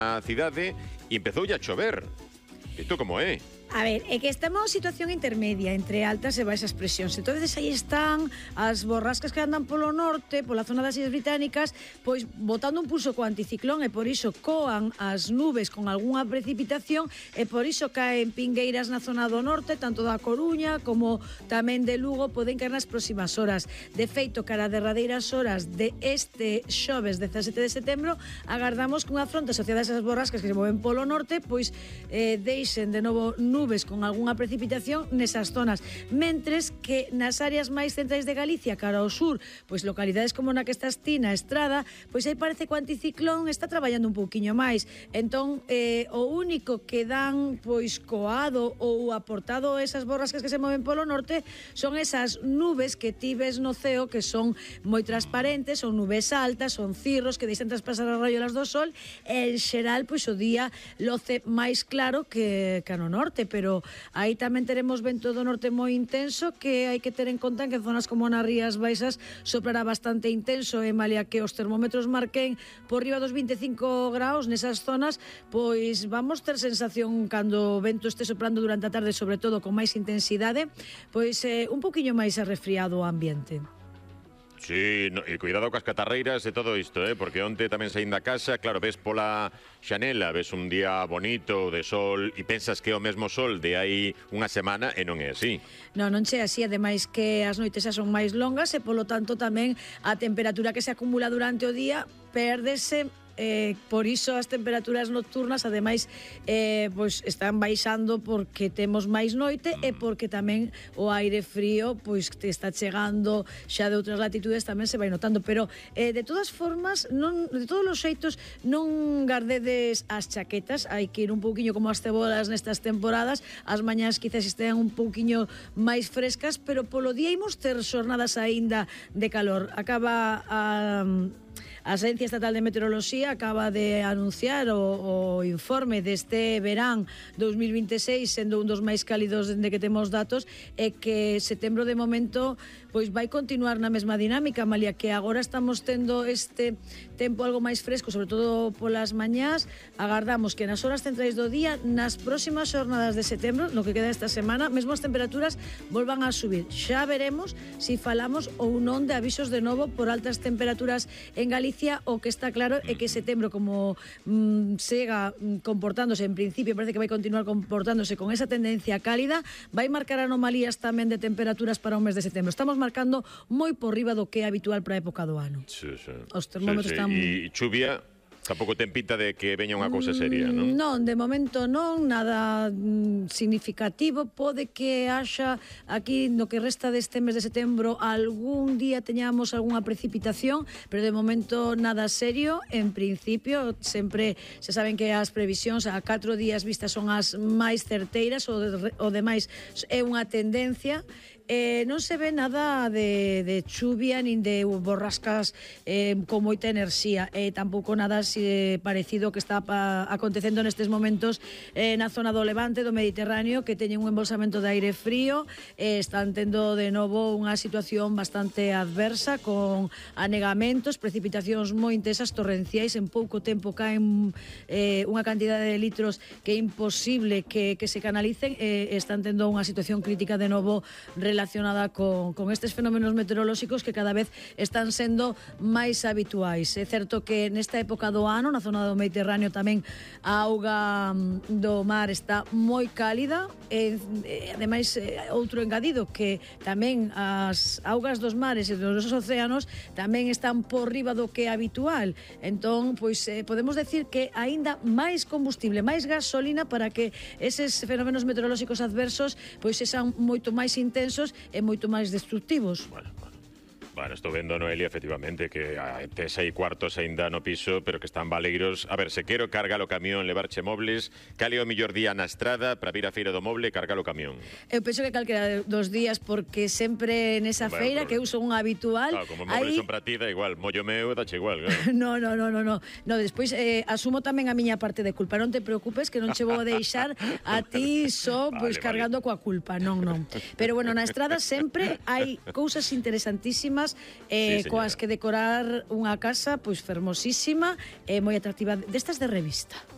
a cidade e empezou a chover. Isto como é? A ver, é que estamos en situación intermedia entre altas e baixas presións. Entonces aí están as borrascas que andan polo norte, pola zona das Illas Británicas, pois botando un pulso co anticiclón e por iso coan as nubes con algunha precipitación e por iso caen pingueiras na zona do norte, tanto da Coruña como tamén de Lugo, poden caer nas próximas horas. De feito, cara a derradeiras horas de este xoves 17 de setembro, agardamos que unha fronte asociada a esas borrascas que se moven polo norte, pois deixen de novo nubes con algunha precipitación nesas zonas, mentres que nas áreas máis centrais de Galicia, cara ao sur, pois localidades como na que estás ti, na Estrada, pois aí parece que o anticiclón está traballando un pouquiño máis. Entón, o único que dan pois coado ou aportado esas borrascas que se moven polo norte son esas nubes que ti ves no ceo que son moi transparentes, son nubes altas, son cirros que deixan traspasar as raiolas do sol e en xeral pois o día loce máis claro que no norte, pero aí tamén teremos vento do norte moi intenso que hai que ter en conta que en zonas como nas Rías Baixas soprará bastante intenso e malia que os termómetros marquen por riba dos 25 graus nesas zonas, pois vamos ter sensación cando o vento este soprando durante a tarde, sobre todo con máis intensidade, pois un poquinho máis arrefriado o ambiente. Sí, no, e cuidado coas catarreiras e todo isto, porque onte tamén saín da casa, claro, ves pola xanela, ves un día bonito de sol e pensas que é o mesmo sol de hai unha semana e non é así. Non che é así, ademais que as noites xa son máis longas e polo tanto tamén a temperatura que se acumula durante o día pérdese. Por iso as temperaturas nocturnas ademais pois están baixando porque temos máis noite e porque tamén o aire frío pois te está chegando xa de outras latitudes, tamén se vai notando, pero de todas formas, de todos os xeitos, non gardedes as chaquetas, hai que ir un pouquiño como as cebolas nestas temporadas, as mañás quizás estean un pouquiño máis frescas, pero polo día imos ter xornadas aínda de calor. Acaba a Agencia Estatal de Meteoroloxía acaba de anunciar o informe deste verán 2026, sendo un dos máis cálidos dende que temos datos, e que setembro de momento pois vai continuar na mesma dinámica, malia que agora estamos tendo este tempo algo máis fresco, sobre todo polas mañás. Agardamos que nas horas centrais do día, nas próximas xornadas de setembro, no que queda esta semana, mesmo as temperaturas volvan a subir. Xa veremos se falamos ou non de avisos de novo por altas temperaturas en Galicia. O que está claro é que setembro, como siga comportándose, en principio parece que vai continuar comportándose con esa tendencia cálida, vai marcar anomalías tamén de temperaturas para o mes de setembro. Estamos marcando moi por riba do que é habitual para a época do ano. Sí. Os termómetros están... E chuvia... Tampouco ten pinta de que veña unha cousa seria, non? Non, de momento non, nada significativo. Pode que haxa aquí no que resta deste mes de setembro algún día teñamos algunha precipitación, pero de momento nada serio. En principio, sempre se saben que as previsións a 4 días vistas son as máis certeiras, o demais é unha tendencia. Non se ve nada de chuvia nin de borrascas con moita enerxía, tampouco nada parecido que está acontecendo nestes momentos na zona do Levante, do Mediterráneo, que teñen un embolsamento de aire frío, están tendo de novo unha situación bastante adversa con anegamentos, precipitacións moi intensas, torrenciais, en pouco tempo caen unha cantidade de litros que é imposible que se canalicen, están tendo unha situación crítica de novo relacionada con estes fenómenos meteorolóxicos que cada vez están sendo máis habituais. É certo que nesta época do ano, na zona do Mediterráneo, tamén a auga do mar está moi cálida e ademais outro engadido, que tamén as augas dos mares e dos océanos tamén están por riba do que é habitual. Entón, pois podemos decir que aínda máis combustible, máis gasolina para que eses fenómenos meteorolóxicos adversos pois sexan moito máis intensos e moito máis destructivos. Bueno, estou vendo, Noelia, efectivamente, que tes aí cuartos aínda no piso, pero que están baleiros. A ver, se quero cargar o camión, levarche mobles, cal é o mellor día na estrada para vir á feira do moble e cargar o camión? Eu penso que calquera dos días, porque sempre nesa feira, que eu son un habitual... Claro, como mobles son para ti, da igual, mollo meu, dache igual, claro. No, despois asumo tamén a miña parte de culpa. Non te preocupes, que non che vou a deixar a ti só cargando coa culpa, non. Pero bueno, na estrada sempre hai cousas interesantísimas coas que decorar unha casa pois fermosísima e moi atractiva, destas de revista.